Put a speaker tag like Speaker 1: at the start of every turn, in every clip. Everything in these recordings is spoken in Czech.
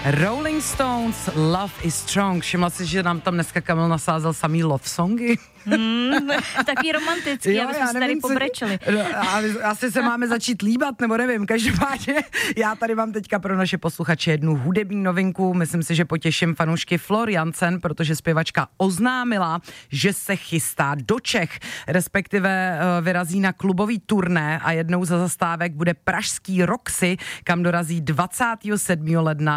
Speaker 1: Rolling Stones, Love is Strong. Všimla si, že nám tam dneska Kamil nasázel samý love songy?
Speaker 2: Takový romantický, aby jsme se tady pobrečeli.
Speaker 1: Asi se máme začít líbat, nebo nevím, každopádně já tady mám teďka pro naše posluchače jednu hudební novinku, myslím si, že potěším fanoušky Flor Jansen, protože zpěvačka oznámila, že se chystá do Čech, respektive vyrazí na klubový turné a jednou ze zastávek bude pražský Roxy, kam dorazí 27. ledna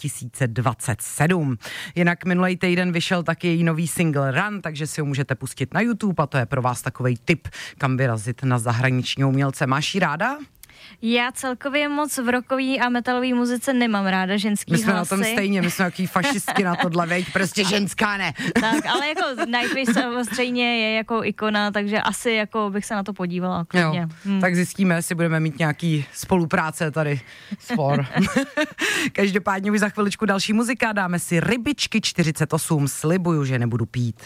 Speaker 1: 2027. Jinak minulý týden vyšel taky její nový single Run, takže si ho můžete pustit na YouTube a to je pro vás takovej tip, kam vyrazit na zahraniční umělce. Máš jí ráda?
Speaker 2: Já celkově moc v rockový a metalový muzice nemám ráda ženský hlasy.
Speaker 1: My jsme na tom stejně, my jsme jaký fašistky na tohle, veď, prostě ženská ne.
Speaker 2: Tak, ale jako Nightwish samozřejmě je jako ikona, takže asi jako bych se na to podívala klidně.
Speaker 1: Tak zjistíme, jestli budeme mít nějaký spolupráce tady spor. Každopádně už za chviličku další muzika, dáme si Rybičky 48, slibuju, že nebudu pít.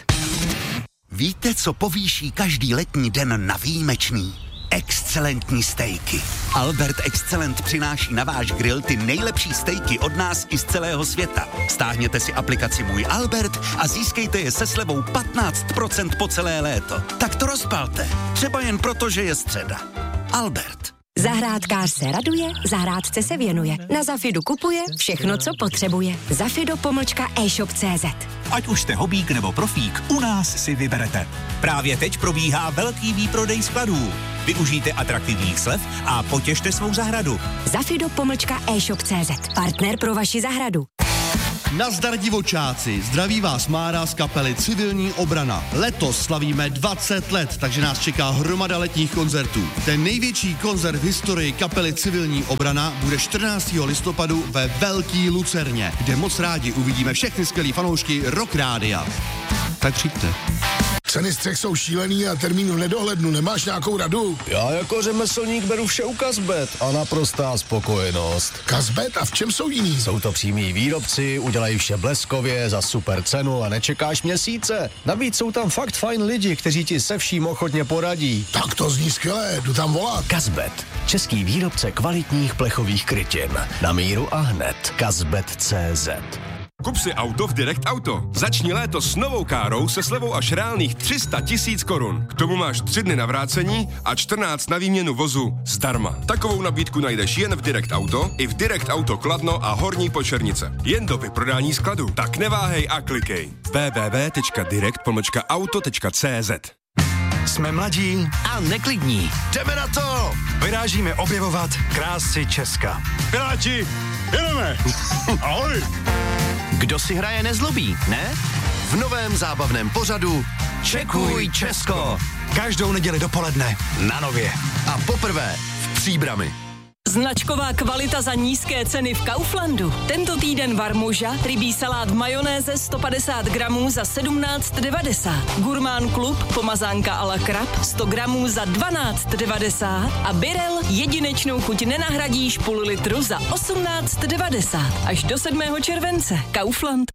Speaker 3: Víte, co povýší každý letní den na výjimečný? Excelentní stejky. Albert Excellent přináší na váš grill ty nejlepší stejky od nás i z celého světa. Stáhněte si aplikaci Můj Albert a získejte je se slevou 15% po celé léto. Tak to rozpalte. Třeba jen proto, že je středa. Albert.
Speaker 4: Zahrádkář se raduje, zahrádce se věnuje. Na Zafidu kupuje všechno, co potřebuje. Zafido-e-shop.cz.
Speaker 5: Ať už jste hobík nebo profík, u nás si vyberete. Právě teď probíhá velký výprodej skladů. Využijte atraktivních slev a potěšte svou zahradu.
Speaker 4: Zafido-e-shop.cz. Partner pro vaši zahradu.
Speaker 6: Nazdar divočáci, zdraví vás Mára z kapely Civilní obrana. Letos slavíme 20 let, takže nás čeká hromada letních koncertů. Ten největší koncert v historii kapely Civilní obrana bude 14. listopadu ve Velký Lucerně, kde moc rádi uvidíme všechny skvělý fanoušky Rock Rádia. Tak přijďte.
Speaker 7: Ceny střech jsou šílený a termínu nedohlednu. Nemáš nějakou radu?
Speaker 8: Já jako řemeslník beru vše u Kazbet a naprostá spokojenost.
Speaker 7: Kazbet? A v čem jsou jiný?
Speaker 8: Jsou to přímí výrobci, udělají vše bleskově, za super cenu a nečekáš měsíce. Navíc jsou tam fakt fajn lidi, kteří ti se vším ochotně poradí.
Speaker 7: Tak to zní skvěle, jdu tam volat.
Speaker 8: Kazbet, český výrobce kvalitních plechových krytin. Na míru a hned. Kazbet.cz.
Speaker 9: Kup si auto v Direct Auto. Začni léto s novou károu se slevou až reálných 300 000 korun. K tomu máš 3 dny na vrácení a 14 na výměnu vozu zdarma. Takovou nabídku najdeš jen v Direct Auto, i v Direct Auto Kladno a Horní Počernice. Jen do vyprodání skladu. Tak neváhej a klikej. www.direct-auto.cz.
Speaker 5: Jsme mladí a neklidní. Jdeme na to! Vyrážíme objevovat krásy Česka.
Speaker 9: Piráti, jedeme! Ahoj!
Speaker 5: Kdo si hraje nezlobí, ne? V novém zábavném pořadu Čekuj Česko. Každou neděli dopoledne na Nově. A poprvé v Příbrami.
Speaker 10: Značková kvalita za nízké ceny v Kauflandu. Tento týden Varmoža, rybí salát v majonéze 150 gramů za 17,90. Gurmán Klub, pomazánka a la krab 100 gramů za 12,90. A Birel, jedinečnou chuť nenahradíš půl litru za 18,90. Až do 7. července. Kaufland.